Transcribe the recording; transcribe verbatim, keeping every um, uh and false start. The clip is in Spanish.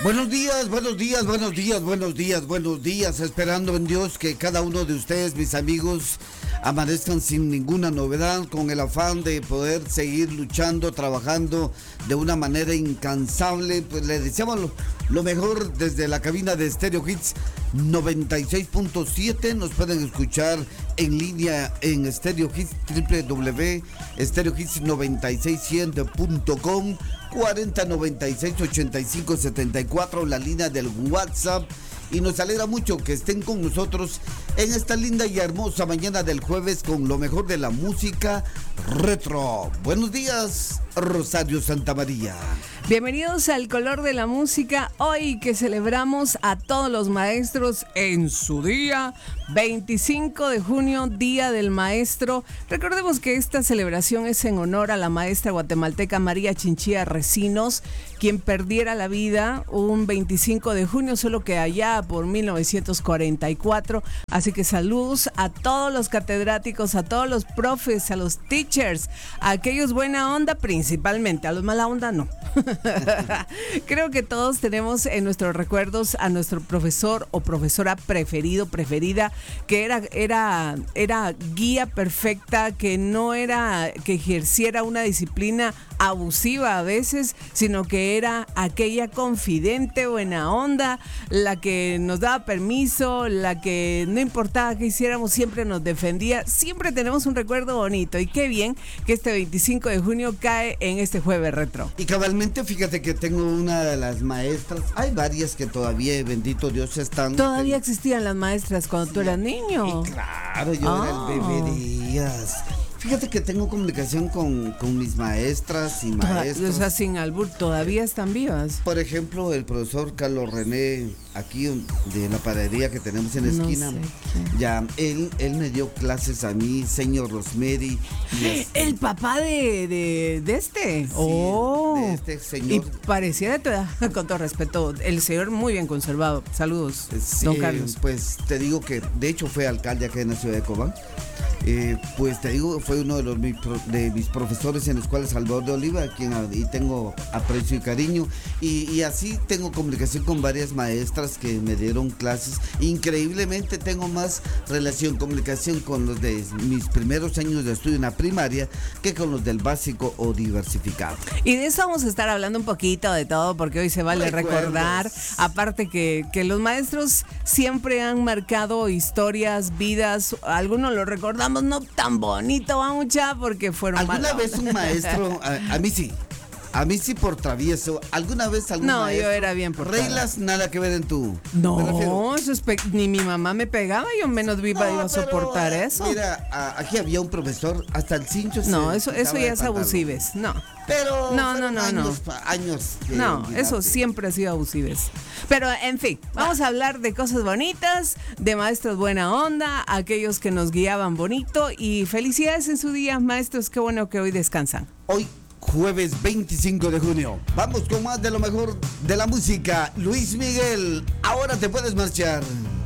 Buenos días, buenos días, buenos días, buenos días, buenos días. Esperando en Dios que cada uno de ustedes, mis amigos, amanezcan sin ninguna novedad, con el afán de poder seguir luchando, trabajando de una manera incansable. Pues le deseamos lo, lo mejor desde la cabina de Stereo Hits noventa y seis punto siete. Nos pueden escuchar en línea en Stereo Hits, doble u doble u doble u punto stereo hits noventa y seis siete punto com, cuarenta noventa y seis ochenta y cinco setenta y cuatro, la línea del WhatsApp. Y nos alegra mucho que estén con nosotros en esta linda y hermosa mañana del jueves con lo mejor de la música retro. Buenos días, Rosario Santamaría. Bienvenidos al Color de la Música, hoy que celebramos a todos los maestros en su día, veinticinco de junio, Día del Maestro. Recordemos que esta celebración es en honor a la maestra guatemalteca María Chinchilla Recinos, quien perdiera la vida un veinticinco de junio, solo que allá por mil novecientos cuarenta y cuatro. Así que saludos a todos los catedráticos, a todos los profes, a los teachers, a aquellos buena onda principalmente, a los mala onda no. Creo que todos tenemos en nuestros recuerdos a nuestro profesor o profesora preferido, preferida, que era, era, era guía perfecta, que no era que ejerciera una disciplina abusiva a veces, sino que era aquella confidente, buena onda, la que nos daba permiso, la que no importaba qué hiciéramos, siempre nos defendía. Siempre tenemos un recuerdo bonito y qué bien que este veinticinco de junio cae en este jueves retro. Y cabalmente, fíjate que tengo una de las maestras, hay varias que todavía, bendito Dios, están. Todavía existían las maestras cuando sí, tú eras niño. Y claro, yo oh. era el bebé Díaz. Fíjate que tengo comunicación con, con mis maestras y maestros. O sea, sin albur, todavía están vivas. Por ejemplo, el profesor Carlos René, aquí de la panadería que tenemos en la esquina. No sé, ya, él, él me dio clases a mí, señor Rosemary. Y el papá de, de, de este. Sí, oh. de este señor. Y parecía de tu edad, con todo respeto. El señor muy bien conservado. Saludos, sí, don Carlos. Pues te digo que, de hecho, fue alcalde acá en la ciudad de Cobán. Eh, pues te digo, fue uno de los de mis profesores en la escuela Salvador de Oliva, a quien y tengo aprecio y cariño, y, y así tengo comunicación con varias maestras que me dieron clases. Increíblemente tengo más relación, comunicación con los de mis primeros años de estudio en la primaria que con los del básico o diversificado. Y de eso vamos a estar hablando un poquito de todo, porque hoy se vale Recuerdos. recordar, aparte que, que los maestros siempre han marcado historias, vidas, algunos lo recordamos no tan bonito, va mucha, porque fueron ¿Alguna malos. vez un maestro, a, a mí sí, a mí sí por travieso, alguna vez algún no, maestro? No, yo era bien portada. Reglas, nada que ver en tú. No, eso es pe- ni mi mamá me pegaba, yo menos viva no, iba a soportar pero, eso. Mira, a, aquí había un profesor, hasta el cincho se No, eso, eso ya es abusives, no. Pero no, no, no, años, no. años de no, olvidarte. eso siempre ha sido abusives. Pero en fin, vamos a hablar de cosas bonitas, de maestros buena onda, aquellos que nos guiaban bonito, y felicidades en su día, maestros, qué bueno que hoy descansan. Hoy jueves veinticinco de junio. Vamos con más de lo mejor de la música. Luis Miguel, ahora te puedes marchar.